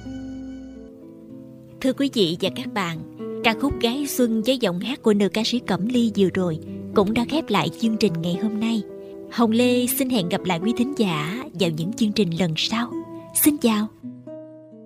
Thưa quý vị và các bạn, ca khúc Gái Xuân với giọng hát của nữ ca sĩ Cẩm Ly vừa rồi cũng đã khép lại chương trình ngày hôm nay. Hồng Lê xin hẹn gặp lại quý thính giả vào những chương trình lần sau. Xin chào.